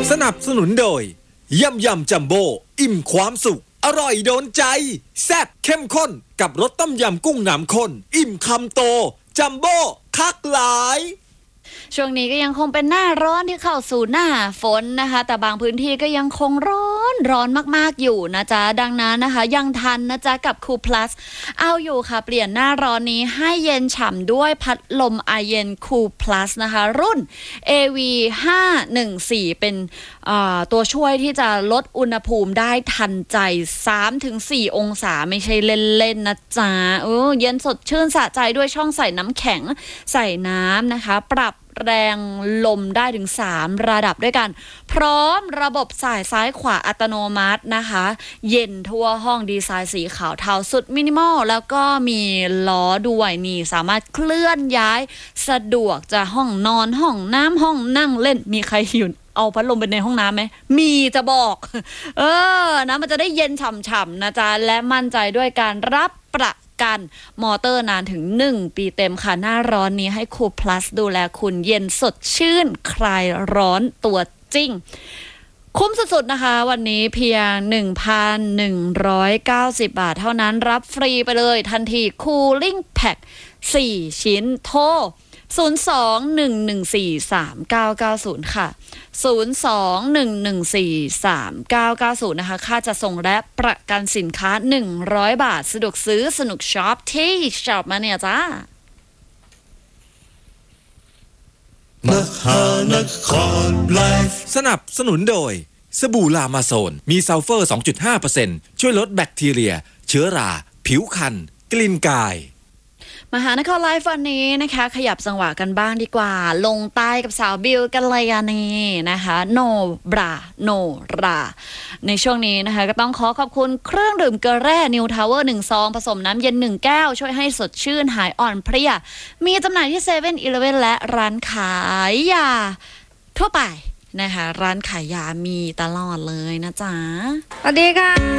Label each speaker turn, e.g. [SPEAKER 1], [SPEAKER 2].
[SPEAKER 1] สนับสนุนโดยยำจัมโบ้อิ่มความสุขอร่อยโดนใจแซ่บเข้มข้นกับรสต้มยำกุ้งน้ำข้นอิ่มคำโตจัมโบ้คักหลาย
[SPEAKER 2] ช่วงนี้ก็ยังคงเป็นหน้าร้อนที่เข้าสู่หน้าฝนนะคะแต่บางพื้นที่ก็ยังคงร้อนมากๆอยู่นะจ๊ะดังนั้นนะคะยังทันนะจ๊ะกับ Cool Plus เอาอยู่ค่ะเปลี่ยนหน้าร้อนนี้ให้เย็นฉ่ำด้วยพัดลมไอเย็น Cool Plus นะคะรุ่น AV 514เป็นตัวช่วยที่จะลดอุณหภูมิได้ทันใจ 3-4 องศาไม่ใช่เล่นๆนะจ๊ะเย็นสดชื่นสะใจด้วยช่องใส่น้ำแข็งใส่น้ำนะคะปรับแรงลมได้ถึง3ระดับด้วยกันพร้อมระบบสายซ้ายขวาอัตโนมัตินะคะเย็นทั่วห้องดีไซน์สีขาวเทาสุดมินิมอลแล้วก็มีล้อด้วยนี่สามารถเคลื่อนย้ายสะดวกจะห้องนอนห้องน้ำห้องนั่งเล่นมีใครอยู่เอาพัดลมไปในห้องน้ำไหมมีจะบอกนะมันจะได้เย็นฉ่ำๆนะจ๊ะและมั่นใจด้วยการรับประกันมอเตอร์นานถึง1ปีเต็มค่ะหน้าร้อนนี้ให้ Cool Plus ดูแลคุณเย็นสดชื่นคลายร้อนตัวจริงคุ้มสุดๆนะคะวันนี้เพียง 1,190 บาทเท่านั้นรับฟรีไปเลยทันที Cooling Pack 4 ชิ้นโทร02-114-3990 ค่ะ 02-114-3990 นะคะค่าจะส่งและประกันสินค้า100 บาทสะดวกซื้อสนุกช็อปที่ช็อปมาเนี่ยจ้าม
[SPEAKER 1] หานครไลฟ์สนับสนุนโดยสบู่ลามาโซนมีซัลเฟอร์ 2.5% ช่วยลดแบคทีเรียเชื้อราผิวคันกลิ่นกาย
[SPEAKER 2] มหานครไลฟ์วันนี้นะคะขยับจังหวะกันบ้างดีกว่าลงใต้กับสาวบิวกัลยาณีนะคะโนบราโนราในช่วงนี้นะคะก็ต้องขอบคุณเครื่องดื่มเกลือแร่นิวทาวเวอร์1ซองผสมน้ำเย็น1แก้วช่วยให้สดชื่นหายอ่อนเพลียมีจำหน่ายที่7-Eleven และร้านขายยาทั่วไปนะคะร้านขายยามีตลอดเลยนะจ๊ะ
[SPEAKER 3] สวัสดีค่ะ